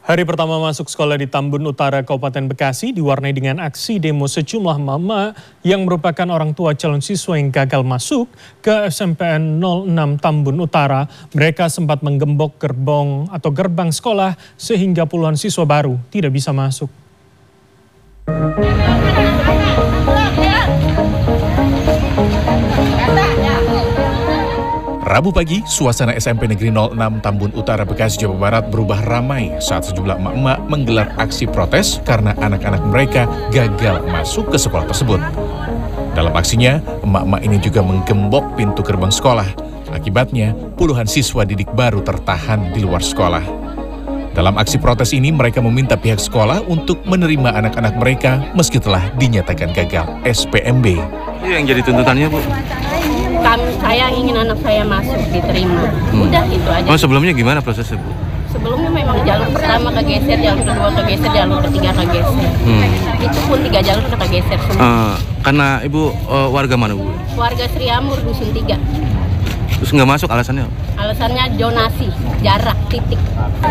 Hari pertama masuk sekolah di Tambun Utara, Kabupaten Bekasi diwarnai dengan aksi demo sejumlah mama yang merupakan orang tua calon siswa yang gagal masuk ke SMPN 06 Tambun Utara. Mereka sempat menggembok gerbang sekolah sehingga puluhan siswa baru tidak bisa masuk. Rabu pagi, suasana SMP Negeri 06 Tambun Utara, Bekasi, Jawa Barat berubah ramai saat sejumlah emak-emak menggelar aksi protes karena anak-anak mereka gagal masuk ke sekolah tersebut. Dalam aksinya, emak-emak ini juga menggembok pintu gerbang sekolah. Akibatnya, puluhan siswa didik baru tertahan di luar sekolah. Dalam aksi protes ini, mereka meminta pihak sekolah untuk menerima anak-anak mereka meski telah dinyatakan gagal SPMB. Itu yang jadi tuntutannya, Bu? Saya ingin anak saya masuk, diterima. Udah itu aja. Oh, sebelumnya gimana prosesnya, Bu? Sebelumnya memang jalur pertama kegeser, jalur kedua kegeser, jalur ketiga kegeser. Itu pun 3 jalur kita geser semua. Karena Ibu warga mana, Bu? Warga Sriamur, Dusun 3. Terus nggak masuk alasannya? Alasannya zonasi, jarak, titik.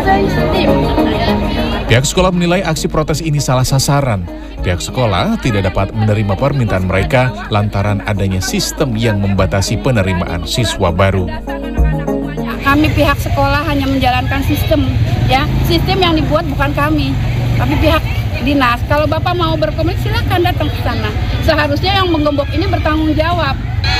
Pihak sekolah menilai aksi protes ini salah sasaran. Pihak sekolah tidak dapat menerima permintaan mereka lantaran adanya sistem yang membatasi penerimaan siswa baru. Kami pihak sekolah hanya menjalankan sistem, ya. Sistem yang dibuat bukan kami, tapi pihak dinas. Kalau Bapak mau berkomunikasi, silakan datang ke sana. Seharusnya yang menggembok ini bertanggung jawab.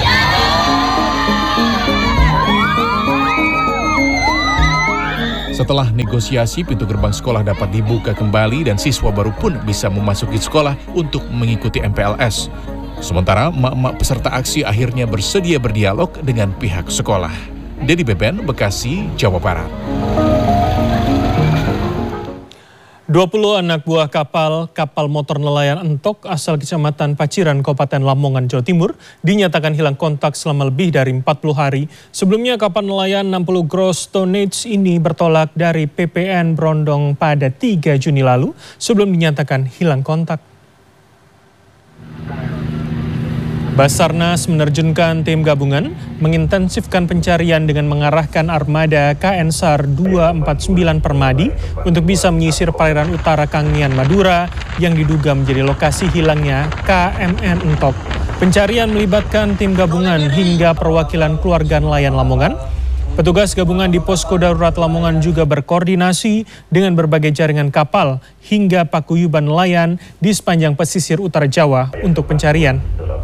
Setelah negosiasi, pintu gerbang sekolah dapat dibuka kembali dan siswa baru pun bisa memasuki sekolah untuk mengikuti MPLS. Sementara emak-emak peserta aksi akhirnya bersedia berdialog dengan pihak sekolah. Dedi Beben, Bekasi, Jawa Barat. 20 anak buah kapal motor nelayan Entok asal Kecamatan Paciran, Kabupaten Lamongan, Jawa Timur dinyatakan hilang kontak selama lebih dari 40 hari. Sebelumnya kapal nelayan 60 gross tonnage ini bertolak dari PPN Brondong pada 3 Juni lalu sebelum dinyatakan hilang kontak. Basarnas menerjunkan tim gabungan mengintensifkan pencarian dengan mengarahkan armada KN SAR 249 Permadi untuk bisa menyisir perairan utara Kangean, Madura yang diduga menjadi lokasi hilangnya KMN Entok. Pencarian melibatkan tim gabungan hingga perwakilan keluarga nelayan Lamongan. Petugas gabungan di Posko Darurat Lamongan juga berkoordinasi dengan berbagai jaringan kapal hingga paguyuban nelayan di sepanjang pesisir utara Jawa untuk pencarian.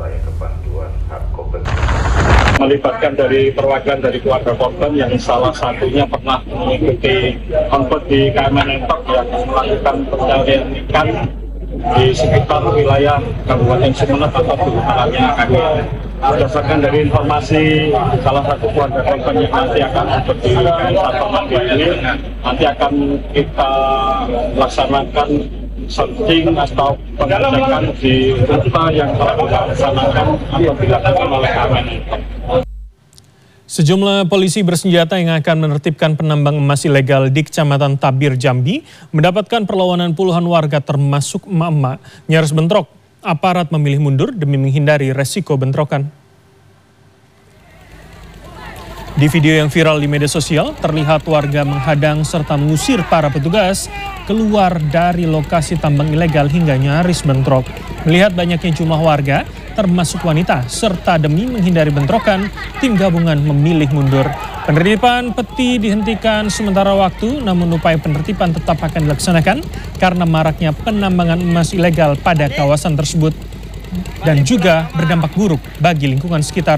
Melibatkan dari perwakilan dari keluarga korban yang salah satunya pernah mengikuti angkut di KMN Entok yang melakukan pencarian ikan di sekitar wilayah Kabupaten Sumeneb atau utaranya Kangean. Berdasarkan dari informasi salah satu keluarga korban yang nanti akan angkut di KN SAR Permadi ini, nanti akan kita laksanakan searching atau pengecekan di rute yang telah dilaksanakan atau dilakukan oleh KMN Entok. Sejumlah polisi bersenjata yang akan menertibkan penambang emas ilegal di Kecamatan Tabir, Jambi mendapatkan perlawanan puluhan warga termasuk emak-emak. Nyaris bentrok, aparat memilih mundur demi menghindari resiko bentrokan. Di video yang viral di media sosial, terlihat warga menghadang serta mengusir para petugas keluar dari lokasi tambang ilegal hingga nyaris bentrok. Melihat banyaknya jumlah warga, termasuk wanita, serta demi menghindari bentrokan, tim gabungan memilih mundur. Penertiban peti dihentikan sementara waktu, namun upaya penertiban tetap akan dilaksanakan karena maraknya penambangan emas ilegal pada kawasan tersebut dan juga berdampak buruk bagi lingkungan sekitar.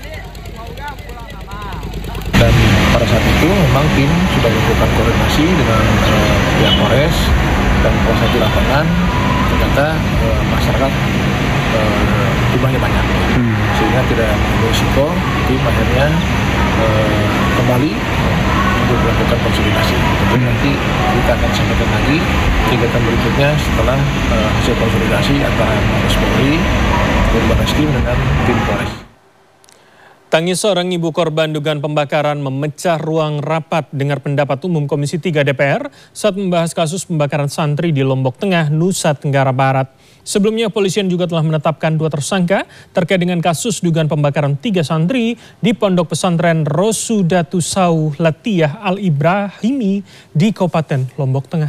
Dan pada saat itu memang tim sudah melakukan koordinasi dengan pihak Polres dan proses di lapangan. Ternyata masyarakat jumlahnya banyak, sehingga tidak ada risiko. Tim akhirnya kembali untuk melakukan konsolidasi. Tentu nanti kita akan sampaikan lagi kegiatan berikutnya setelah hasil konsolidasi antara Mabes Polri, Barreskrim dengan tim Polres. Tangis seorang ibu korban dugaan pembakaran memecah ruang rapat dengar pendapat umum Komisi 3 DPR saat membahas kasus pembakaran santri di Lombok Tengah, Nusa Tenggara Barat. Sebelumnya kepolisian juga telah menetapkan 2 tersangka terkait dengan kasus dugaan pembakaran 3 santri di Pondok Pesantren Rosudatu Saulatiyah Al-Ibrahimi di Kabupaten Lombok Tengah.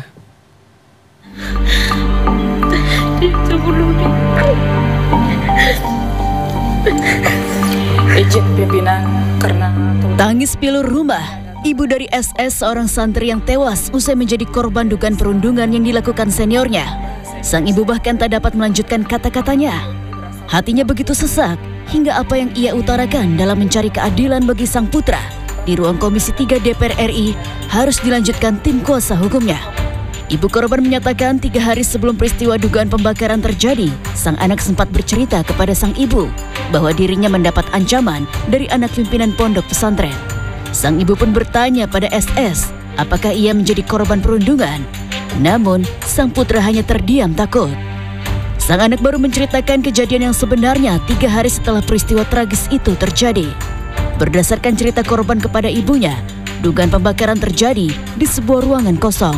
Izin pimpinan karena tangis pilu rumah ibu dari SS, seorang santri yang tewas usai menjadi korban dugaan perundungan yang dilakukan seniornya. Sang ibu bahkan tak dapat melanjutkan kata-katanya. Hatinya begitu sesak hingga apa yang ia utarakan dalam mencari keadilan bagi sang putra di ruang Komisi 3 DPR RI harus dilanjutkan tim kuasa hukumnya. Ibu korban menyatakan 3 hari sebelum peristiwa dugaan pembakaran terjadi, sang anak sempat bercerita kepada sang ibu bahwa dirinya mendapat ancaman dari anak pimpinan pondok pesantren. Sang ibu pun bertanya pada SS apakah ia menjadi korban perundungan. Namun, sang putra hanya terdiam takut. Sang anak baru menceritakan kejadian yang sebenarnya 3 hari setelah peristiwa tragis itu terjadi. Berdasarkan cerita korban kepada ibunya, dugaan pembakaran terjadi di sebuah ruangan kosong.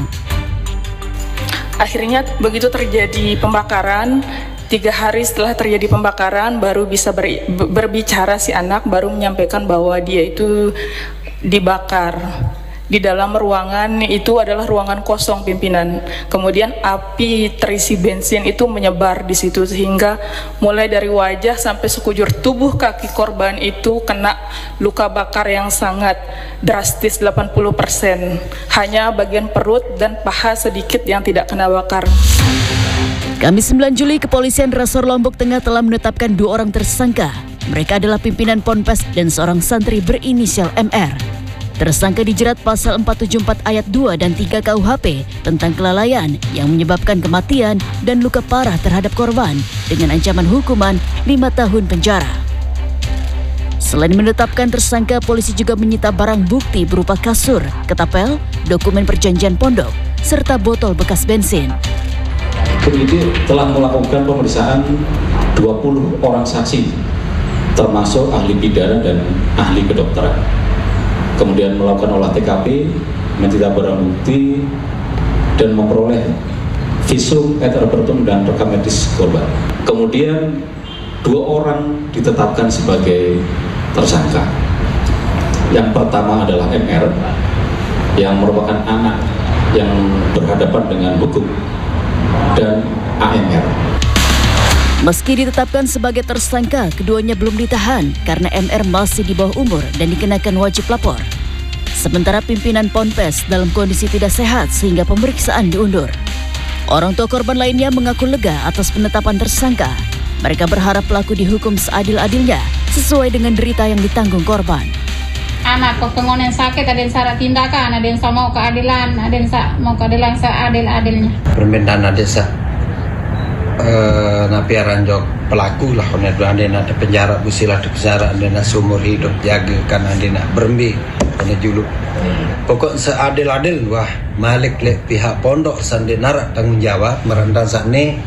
akhirnya begitu terjadi pembakaran, 3 hari setelah terjadi pembakaran baru bisa berbicara si anak, baru menyampaikan bahwa dia itu dibakar. Di dalam ruangan itu adalah ruangan kosong pimpinan. Kemudian api terisi bensin itu menyebar di situ sehingga mulai dari wajah sampai sekujur tubuh kaki korban itu kena luka bakar yang sangat drastis 80%. Hanya bagian perut dan paha sedikit yang tidak kena bakar. Kamis 9 Juli, Kepolisian Resor Lombok Tengah telah menetapkan 2 orang tersangka. Mereka adalah pimpinan Ponpes dan seorang santri berinisial MR. Tersangka dijerat pasal 474 ayat 2 dan 3 KUHP tentang kelalaian yang menyebabkan kematian dan luka parah terhadap korban dengan ancaman hukuman 5 tahun penjara. Selain menetapkan tersangka, polisi juga menyita barang bukti berupa kasur, ketapel, dokumen perjanjian pondok, serta botol bekas bensin. Penyidik telah melakukan pemeriksaan 20 orang saksi, termasuk ahli pidana dan ahli kedokteran. Kemudian melakukan olah TKP, menyita barang bukti, dan memperoleh visum et repertum dan rekam medis korban. Kemudian 2 orang ditetapkan sebagai tersangka. Yang pertama adalah MR, yang merupakan anak yang berhadapan dengan hukum, dan AMR. Meski ditetapkan sebagai tersangka, keduanya belum ditahan karena MR masih di bawah umur dan dikenakan wajib lapor. Sementara pimpinan Ponpes dalam kondisi tidak sehat sehingga pemeriksaan diundur. Orang tua korban lainnya mengaku lega atas penetapan tersangka. Mereka berharap pelaku dihukum seadil-adilnya sesuai dengan derita yang ditanggung korban. Anak pengonen sakit, ada yang salah tindakan, ada yang mau keadilan, ada yang mau keadilan seadil-adilnya. Permintaan desa napiaran jok pelaku lah, ada penjara busilah di penjara, ada seumur hidup jaga kan, ada nak berembi, ada juluk. Pokok seadil-adil wah malik le pihak pondok sandi narak tanggung jawab merendang sakne.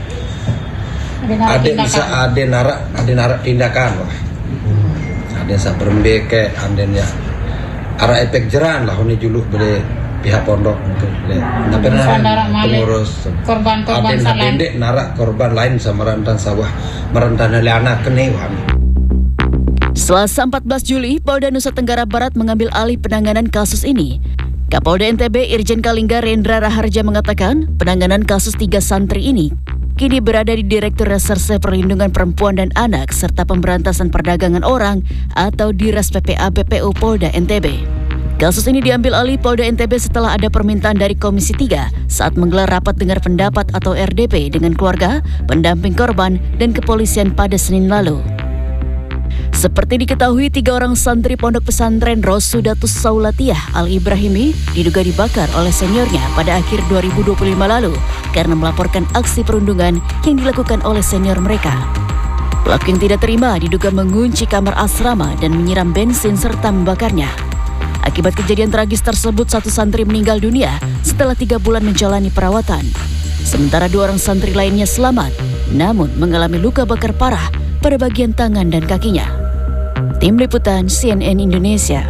Ada narak tindakan wah. Ada sak berembi ke andenya arah efek jeran lah ini juluk beli pihak pondok untuk pengurus korban-korban salah narak korban lain sama rentan sawah merentan anak kenewan. Selasa 14 Juli, Polda Nusa Tenggara Barat mengambil alih penanganan kasus ini. Kapolda NTB Irjen Kalingga Rendra Raharja mengatakan penanganan kasus 3 santri ini kini berada di Direktur Reserse Perlindungan Perempuan dan Anak serta Pemberantasan Perdagangan Orang atau Diras PPA BPU Polda NTB. Kasus ini diambil alih Polda NTB setelah ada permintaan dari Komisi 3 saat menggelar rapat dengar pendapat atau RDP dengan keluarga, pendamping korban, dan kepolisian pada Senin lalu. Seperti diketahui, 3 orang santri Pondok Pesantren Rosudatu Saulatiyah Al-Ibrahimi diduga dibakar oleh seniornya pada akhir 2025 lalu karena melaporkan aksi perundungan yang dilakukan oleh senior mereka. Pelaku yang tidak terima diduga mengunci kamar asrama dan menyiram bensin serta membakarnya. Akibat kejadian tragis tersebut, 1 santri meninggal dunia setelah 3 bulan menjalani perawatan. Sementara 2 orang santri lainnya selamat, namun mengalami luka bakar parah pada bagian tangan dan kakinya. Tim Liputan CNN Indonesia.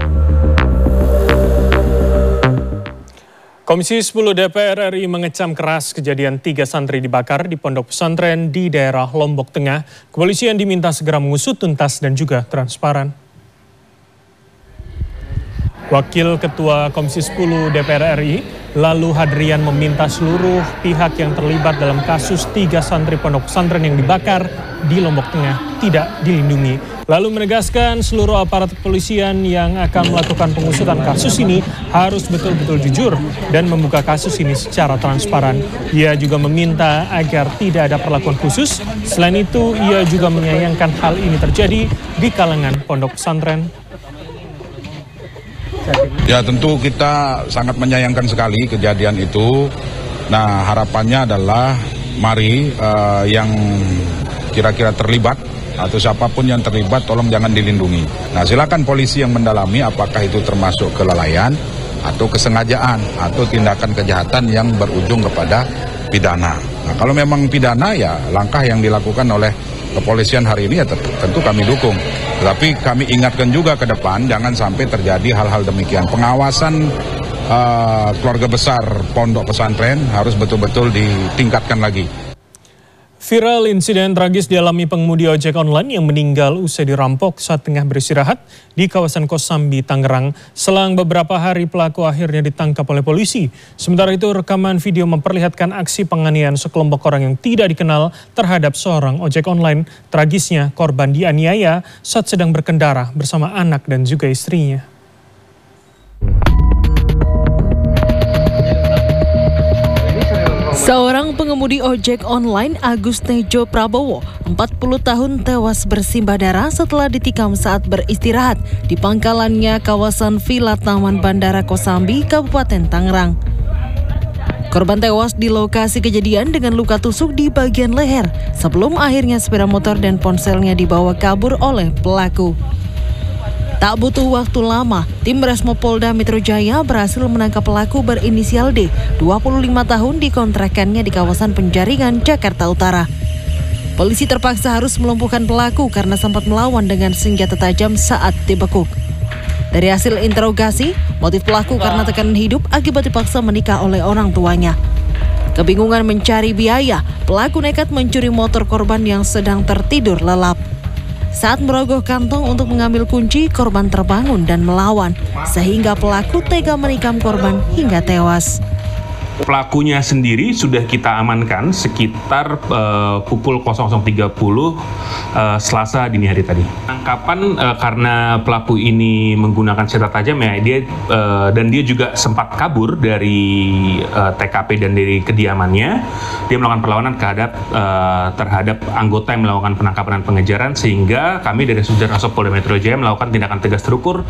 Komisi 10 DPR RI mengecam keras kejadian 3 santri dibakar di pondok pesantren di daerah Lombok Tengah. Kepolisian diminta segera mengusut tuntas dan juga transparan. Wakil Ketua Komisi 10 DPR RI, Lalu Hadrian, meminta seluruh pihak yang terlibat dalam kasus 3 santri pondok pesantren yang dibakar di Lombok Tengah tidak dilindungi. Lalu menegaskan seluruh aparat kepolisian yang akan melakukan pengusutan kasus ini harus betul-betul jujur dan membuka kasus ini secara transparan. Ia juga meminta agar tidak ada perlakuan khusus. Selain itu, ia juga menyayangkan hal ini terjadi di kalangan pondok pesantren. Ya, tentu kita sangat menyayangkan sekali kejadian itu. Nah, harapannya adalah mari yang kira-kira terlibat atau siapapun yang terlibat tolong jangan dilindungi. Nah, silakan polisi yang mendalami apakah itu termasuk kelalaian atau kesengajaan atau tindakan kejahatan yang berujung kepada pidana. Nah, kalau memang pidana ya langkah yang dilakukan oleh kepolisian hari ini ya tentu kami dukung. Tetapi kami ingatkan juga ke depan jangan sampai terjadi hal-hal demikian. Pengawasan keluarga besar pondok pesantren harus betul-betul ditingkatkan lagi. Viral insiden tragis dialami pengemudi ojek online yang meninggal usai dirampok saat tengah beristirahat di kawasan Kosambi, Tangerang. Selang beberapa hari pelaku akhirnya ditangkap oleh polisi. Sementara itu rekaman video memperlihatkan aksi penganiayaan sekelompok orang yang tidak dikenal terhadap seorang ojek online. Tragisnya korban dianiaya saat sedang berkendara bersama anak dan juga istrinya. Seorang pengemudi ojek online, Agus Tejo Prabowo, 40 tahun, tewas bersimbah darah setelah ditikam saat beristirahat di pangkalannya kawasan Villa Taman Bandara Kosambi, Kabupaten Tangerang. Korban tewas di lokasi kejadian dengan luka tusuk di bagian leher sebelum akhirnya sepeda motor dan ponselnya dibawa kabur oleh pelaku. Tak butuh waktu lama, tim Resmo Polda Metro Jaya berhasil menangkap pelaku berinisial D, 25 tahun, di kontrakannya di kawasan Penjaringan, Jakarta Utara. Polisi terpaksa harus melumpuhkan pelaku karena sempat melawan dengan senjata tajam saat dibekuk. Dari hasil interogasi, motif pelaku karena tekanan hidup akibat dipaksa menikah oleh orang tuanya. Kebingungan mencari biaya, pelaku nekat mencuri motor korban yang sedang tertidur lelap. Saat merogoh kantong untuk mengambil kunci, korban terbangun dan melawan, sehingga pelaku tega menikam korban hingga tewas. Pelakunya sendiri sudah kita amankan sekitar pukul 00.30 Selasa dini hari tadi. Penangkapan karena pelaku ini menggunakan senjata tajam ya, dan dia juga sempat kabur dari TKP dan dari kediamannya. Dia melakukan perlawanan terhadap anggota yang melakukan penangkapan dan pengejaran, sehingga kami dari Subdit Polda Metro Jaya melakukan tindakan tegas terukur.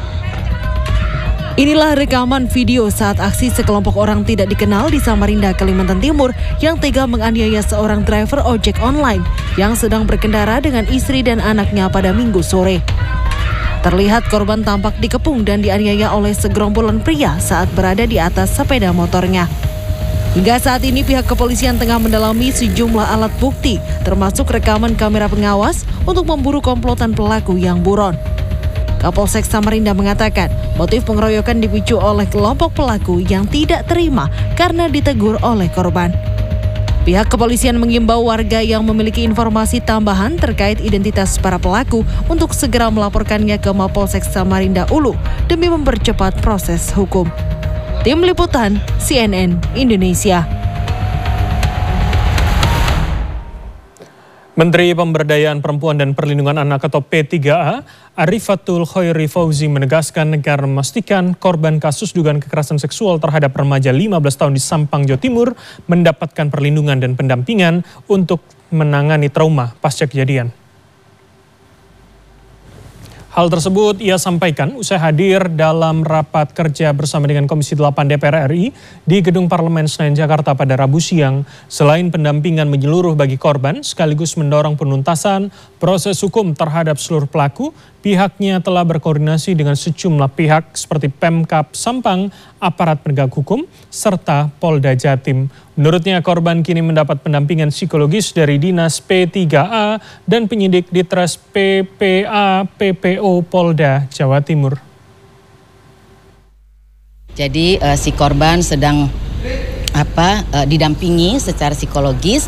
Inilah rekaman video saat aksi sekelompok orang tidak dikenal di Samarinda, Kalimantan Timur yang tega menganiaya seorang driver ojek online yang sedang berkendara dengan istri dan anaknya pada Minggu sore. Terlihat korban tampak dikepung dan dianiaya oleh segerombolan pria saat berada di atas sepeda motornya. Hingga saat ini pihak kepolisian tengah mendalami sejumlah alat bukti, termasuk rekaman kamera pengawas untuk memburu komplotan pelaku yang buron. Kapolsek Samarinda mengatakan motif pengeroyokan dipicu oleh kelompok pelaku yang tidak terima karena ditegur oleh korban. Pihak kepolisian mengimbau warga yang memiliki informasi tambahan terkait identitas para pelaku untuk segera melaporkannya ke Mapolsek Samarinda Ulu demi mempercepat proses hukum. Tim Liputan CNN Indonesia. Menteri Pemberdayaan Perempuan dan Perlindungan Anak atau P3A, Arifatul Khoiri Fauzi, menegaskan negara memastikan korban kasus dugaan kekerasan seksual terhadap remaja 15 tahun di Sampang, Jawa Timur mendapatkan perlindungan dan pendampingan untuk menangani trauma pasca kejadian. Hal tersebut ia sampaikan usai hadir dalam rapat kerja bersama dengan Komisi 8 DPR RI di Gedung Parlemen Senayan, Jakarta pada Rabu siang. Selain pendampingan menyeluruh bagi korban, sekaligus mendorong penuntasan proses hukum terhadap seluruh pelaku, pihaknya telah berkoordinasi dengan sejumlah pihak seperti Pemkab Sampang aparat penegak hukum, serta Polda Jatim. Menurutnya korban kini mendapat pendampingan psikologis dari Dinas P3A dan penyidik Ditres PPA PPO Polda Jawa Timur. Jadi si korban sedang didampingi secara psikologis.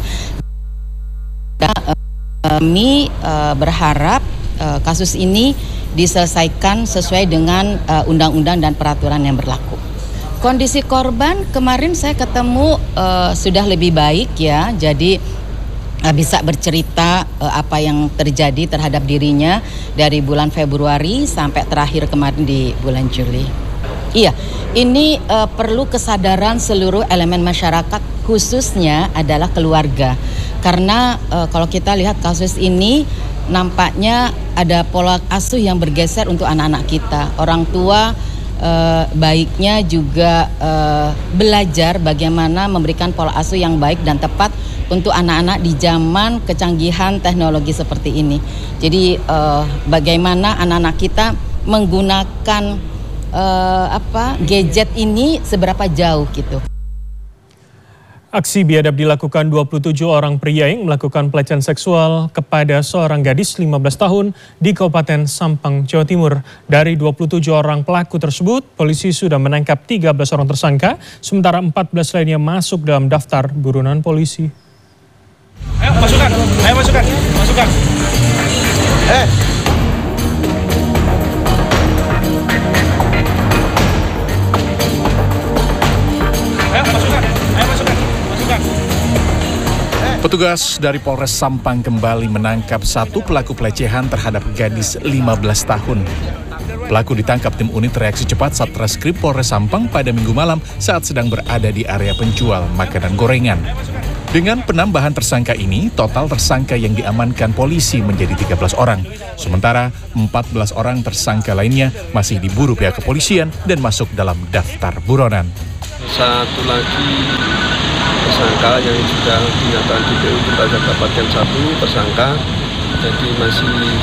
Kami berharap kasus ini diselesaikan sesuai dengan undang-undang dan peraturan yang berlaku. Kondisi korban kemarin saya ketemu sudah lebih baik ya, jadi bisa bercerita apa yang terjadi terhadap dirinya dari bulan Februari sampai terakhir kemarin di bulan Juli. Iya, ini perlu kesadaran seluruh elemen masyarakat, khususnya adalah keluarga. Karena kalau kita lihat kasus ini, nampaknya ada pola asuh yang bergeser untuk anak-anak kita. Orang tua baiknya juga belajar bagaimana memberikan pola asuh yang baik dan tepat untuk anak-anak di zaman kecanggihan teknologi seperti ini. Jadi bagaimana anak-anak kita menggunakan gadget ini seberapa jauh gitu. Aksi biadab dilakukan 27 orang pria yang melakukan pelecehan seksual kepada seorang gadis 15 tahun di Kabupaten Sampang, Jawa Timur. Dari 27 orang pelaku tersebut, polisi sudah menangkap 13 orang tersangka, sementara 14 lainnya masuk dalam daftar buronan polisi. Ayo masukkan. Petugas dari Polres Sampang kembali menangkap satu pelaku pelecehan terhadap gadis 15 tahun. Pelaku ditangkap tim unit reaksi cepat Satreskrim Polres Sampang pada Minggu malam saat sedang berada di area penjual makanan gorengan. Dengan penambahan tersangka ini, total tersangka yang diamankan polisi menjadi 13 orang. Sementara 14 orang tersangka lainnya masih diburu pihak kepolisian dan masuk dalam daftar buronan. Satu lagi tersangka yang sudah dinyatakan DPO kita dapatkan satu tersangka, jadi masih